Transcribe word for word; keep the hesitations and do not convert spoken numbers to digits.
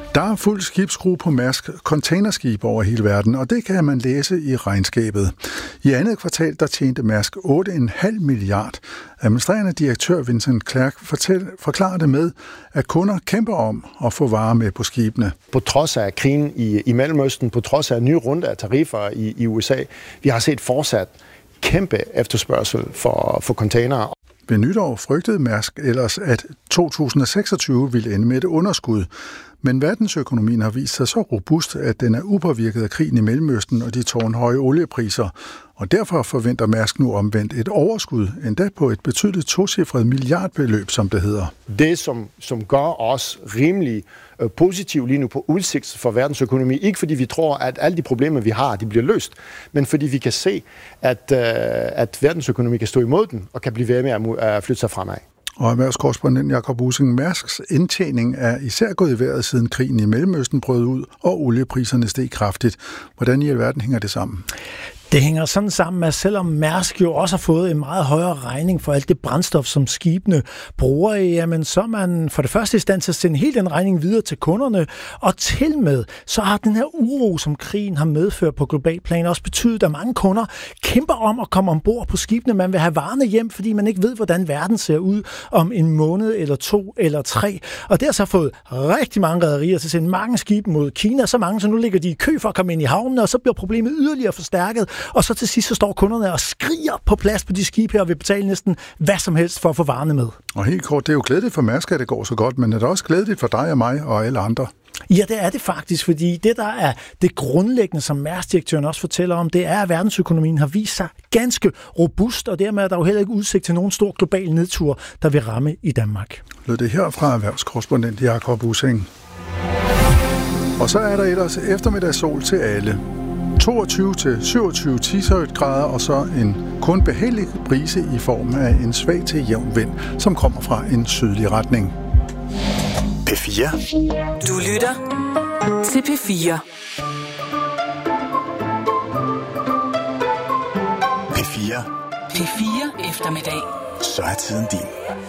Der er fuld skibsskue på Mærsk containerskib over hele verden, og det kan man læse i regnskabet. I andet kvartal der tjente Mærsk otte komma fem milliard. Administrerende direktør Vincent Clerc fortæl, forklarer det med, at kunder kæmper om at få varer med på skibene. På trods af krigen i, i Mellemøsten, på trods af nye runde af tariffer i, i U S A, vi har set fortsat kæmpe efterspørgsel for, for containere. Ved nytår frygtede Mærsk ellers, at to tusind seksogtyve ville ende med et underskud. Men verdensøkonomien har vist sig så robust, at den er upåvirket af krigen i Mellemøsten og de tårnhøje oliepriser. Og derfor forventer Mærsk nu omvendt et overskud, endda på et betydeligt tocifret milliardbeløb, som det hedder. Det, som, som gør os rimelig øh, positivt lige nu på udsigt for verdensøkonomi, ikke fordi vi tror, at alle de problemer, vi har, de bliver løst, men fordi vi kan se, at, øh, at verdensøkonomi kan stå imod den og kan blive ved med at flytte sig fremad. Og erhvervskorrespondent Jakob Ussing, Mærsks indtjening er især gået i vejret siden krigen i Mellemøsten brød ud, og oliepriserne steg kraftigt. Hvordan i alverden hænger det sammen? Det hænger sådan sammen med, at selvom Mærsk jo også har fået en meget højere regning for alt det brændstof, som skibene bruger, jamen så er man for det første i stand til at sende hele den regning videre til kunderne, og til med, så har den her uro, som krigen har medført på global plan, også betydet, at mange kunder kæmper om at komme ombord på skibene. Man vil have varerne hjem, fordi man ikke ved, hvordan verden ser ud om en måned eller to eller tre. Og det har så fået rigtig mange rederier til at sende mange skibe mod Kina, så mange, så nu ligger de i kø for at komme ind i havnen, og så bliver problemet yderligere forstærket. Og så til sidst så står kunderne og skriger på plads på de skibe her og vil betale næsten hvad som helst for at få varerne med. Og helt kort, det er jo glædeligt for Mærsk, at det går så godt, men er det også glædeligt for dig og mig og alle andre? Ja, det er det faktisk, fordi det, der er det grundlæggende, som Mærsk-direktøren også fortæller om, det er, at verdensøkonomien har vist sig ganske robust, og dermed er der jo heller ikke udsigt til nogen stor global nedtur, der vil ramme i Danmark. Lød det her fra erhvervskorrespondent Jakob Ussing. Og så er der ellers eftermiddagssol til alle. toogtyve til syvogtyve grader og så en kun behagelig brise i form af en svag til jævn vind, som kommer fra en sydlig retning. P fire. Du lytter til P fire. P fire. P fire eftermiddag. Så er tiden din.